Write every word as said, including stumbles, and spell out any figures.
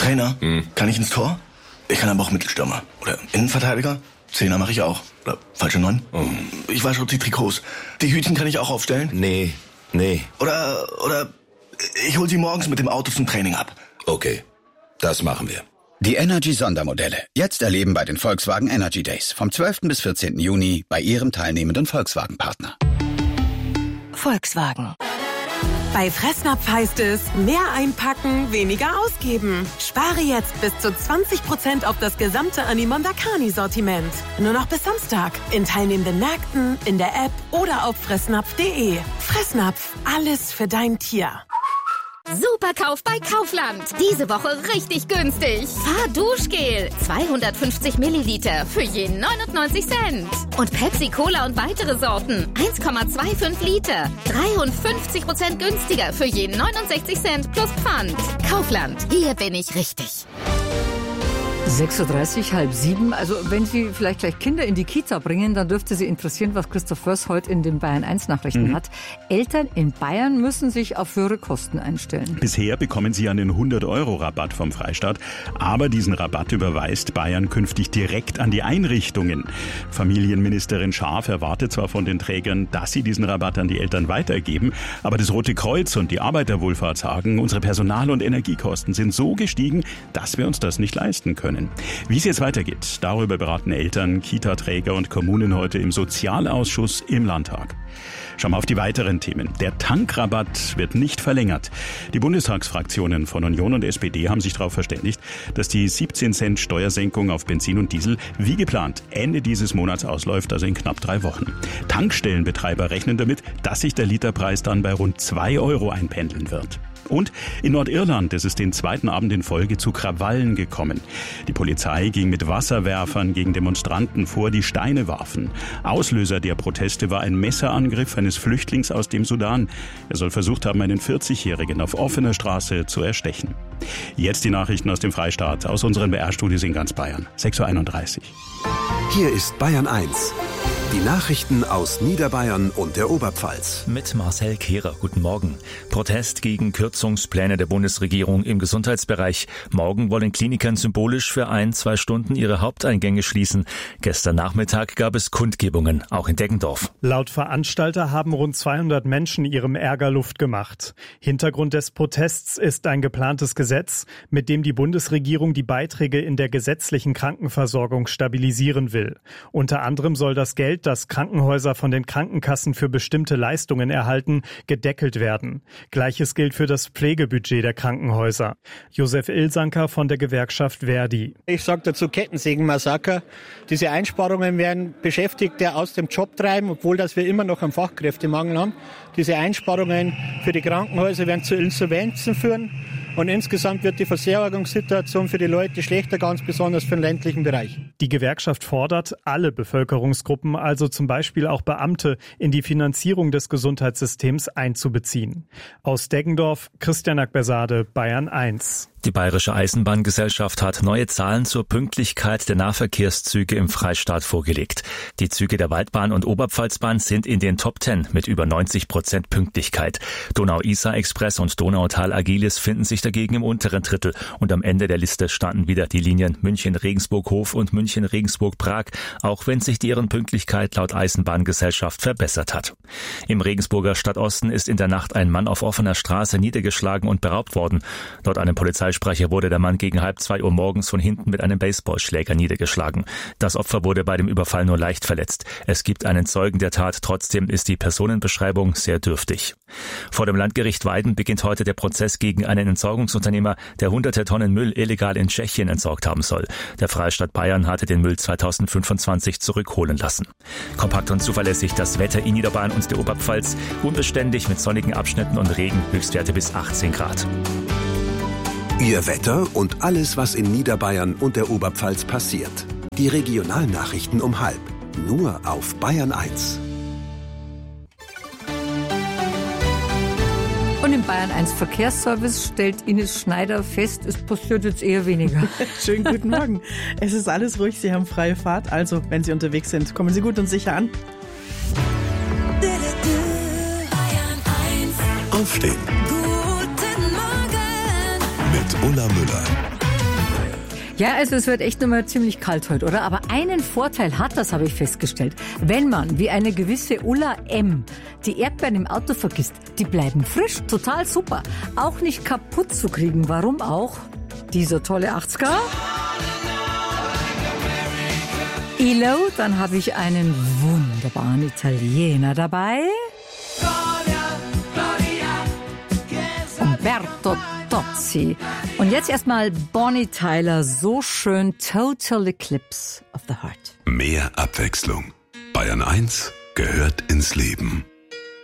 Trainer? Hm. Kann ich ins Tor? Ich kann aber auch Mittelstürmer. Oder Innenverteidiger? Zehner mache ich auch. Oder falsche Neun? Oh. Ich wasche die Trikots. Die Hütchen kann ich auch aufstellen? Nee, nee. Oder, oder ich hol sie morgens mit dem Auto zum Training ab. Okay, das machen wir. Die Energy-Sondermodelle. Jetzt erleben bei den Volkswagen Energy Days. Vom zwölften bis vierzehnten Juni bei Ihrem teilnehmenden Volkswagen-Partner. Volkswagen. Bei Fressnapf heißt es, mehr einpacken, weniger ausgeben. Spare jetzt bis zu zwanzig Prozent auf das gesamte Animonda Carni-Sortiment. Nur noch bis Samstag. In teilnehmenden Märkten, in der App oder auf fressnapf punkt de. Fressnapf. Alles für dein Tier. Superkauf bei Kaufland. Diese Woche richtig günstig. Fahrduschgel. zweihundertfünfzig Milliliter für je neunundneunzig Cent. Und Pepsi Cola und weitere Sorten. eins Komma fünfundzwanzig Liter. dreiundfünfzig Prozent günstiger für je neunundsechzig Cent plus Pfand. Kaufland. Hier bin ich richtig. sechs Uhr dreißig, halb sieben. Also wenn Sie vielleicht gleich Kinder in die Kita bringen, dann dürfte Sie interessieren, was Christoph Förs heute in den Bayern eins Nachrichten mhm. hat. Eltern in Bayern müssen sich auf höhere Kosten einstellen. Bisher bekommen sie einen hundert Euro Rabatt vom Freistaat. Aber diesen Rabatt überweist Bayern künftig direkt an die Einrichtungen. Familienministerin Schaaf erwartet zwar von den Trägern, dass sie diesen Rabatt an die Eltern weitergeben. Aber das Rote Kreuz und die Arbeiterwohlfahrt sagen, unsere Personal- und Energiekosten sind so gestiegen, dass wir uns das nicht leisten können. Wie es jetzt weitergeht, darüber beraten Eltern, Kita-Träger und Kommunen heute im Sozialausschuss im Landtag. Schauen wir auf die weiteren Themen. Der Tankrabatt wird nicht verlängert. Die Bundestagsfraktionen von Union und S P D haben sich darauf verständigt, dass die siebzehn Cent Steuersenkung auf Benzin und Diesel wie geplant Ende dieses Monats ausläuft, also in knapp drei Wochen. Tankstellenbetreiber rechnen damit, dass sich der Literpreis dann bei rund zwei Euro einpendeln wird. Und in Nordirland ist es den zweiten Abend in Folge zu Krawallen gekommen. Die Polizei ging mit Wasserwerfern gegen Demonstranten vor, die Steine warfen. Auslöser der Proteste war ein Messerangriff eines Flüchtlings aus dem Sudan. Er soll versucht haben, einen vierzigjährigen auf offener Straße zu erstechen. Jetzt die Nachrichten aus dem Freistaat, aus unseren B R-Studios in ganz Bayern. sechs Uhr einunddreißig. Hier ist Bayern eins. Die Nachrichten aus Niederbayern und der Oberpfalz. Mit Marcel Kehrer. Guten Morgen. Protest gegen Kürzungspläne der Bundesregierung im Gesundheitsbereich. Morgen wollen Kliniken symbolisch für ein, zwei Stunden ihre Haupteingänge schließen. Gestern Nachmittag gab es Kundgebungen, auch in Deggendorf. Laut Veranstalter haben rund zweihundert Menschen ihrem Ärger Luft gemacht. Hintergrund des Protests ist ein geplantes Gesetz, mit dem die Bundesregierung die Beiträge in der gesetzlichen Krankenversorgung stabilisieren will. Unter anderem soll das Geld, das Krankenhäuser von den Krankenkassen für bestimmte Leistungen erhalten, gedeckelt werden. Gleiches gilt für das Pflegebudget der Krankenhäuser. Josef Ilsanker von der Gewerkschaft Verdi. Ich sage dazu Kettensägen-Massaker. Diese Einsparungen werden Beschäftigte aus dem Job treiben, obwohl dass wir immer noch einen Fachkräftemangel haben. Diese Einsparungen für die Krankenhäuser werden zu Insolvenzen führen. Und insgesamt wird die Versorgungssituation für die Leute schlechter, ganz besonders für den ländlichen Bereich. Die Gewerkschaft fordert, alle Bevölkerungsgruppen, also zum Beispiel auch Beamte, in die Finanzierung des Gesundheitssystems einzubeziehen. Aus Deggendorf, Christian Akbersade, Bayern eins. Die Bayerische Eisenbahngesellschaft hat neue Zahlen zur Pünktlichkeit der Nahverkehrszüge im Freistaat vorgelegt. Die Züge der Waldbahn und Oberpfalzbahn sind in den Top zehn mit über neunzig Prozent Pünktlichkeit. Donau-Isar-Express und Donautal-Agilis finden sich dagegen im unteren Drittel. Und am Ende der Liste standen wieder die Linien München-Regensburg-Hof und München-Regensburg-Prag, auch wenn sich deren Pünktlichkeit laut Eisenbahngesellschaft verbessert hat. Im Regensburger Stadtosten ist in der Nacht ein Mann auf offener Straße niedergeschlagen und beraubt worden. Laut einem Polizei Sprecher wurde der Mann gegen halb zwei Uhr morgens von hinten mit einem Baseballschläger niedergeschlagen. Das Opfer wurde bei dem Überfall nur leicht verletzt. Es gibt einen Zeugen der Tat, trotzdem ist die Personenbeschreibung sehr dürftig. Vor dem Landgericht Weiden beginnt heute der Prozess gegen einen Entsorgungsunternehmer, der hunderte Tonnen Müll illegal in Tschechien entsorgt haben soll. Der Freistaat Bayern hatte den Müll zweitausendfünfundzwanzig zurückholen lassen. Kompakt und zuverlässig das Wetter in Niederbayern und der Oberpfalz. Unbeständig mit sonnigen Abschnitten und Regen, Höchstwerte bis achtzehn Grad. Ihr Wetter und alles, was in Niederbayern und der Oberpfalz passiert. Die Regionalnachrichten um halb. Nur auf Bayern eins. Und im Bayern eins Verkehrsservice stellt Ines Schneider fest, es passiert jetzt eher weniger. Schönen guten Morgen. Es ist alles ruhig, Sie haben freie Fahrt. Also, wenn Sie unterwegs sind, kommen Sie gut und sicher an. Aufstehen. Mit Ulla Müller. Ja, also es wird echt nochmal ziemlich kalt heute, oder? Aber einen Vorteil hat das, habe ich festgestellt. Wenn man, wie eine gewisse Ulla M., die Erdbeeren im Auto vergisst, die bleiben frisch, total super. Auch nicht kaputt zu kriegen. Warum auch? Dieser tolle achtziger. Elo, dann habe ich einen wunderbaren Italiener dabei. Umberto Tozzi. Und jetzt erstmal Bonnie Tyler, so schön, Total Eclipse of the Heart. Mehr Abwechslung. Bayern eins gehört ins Leben.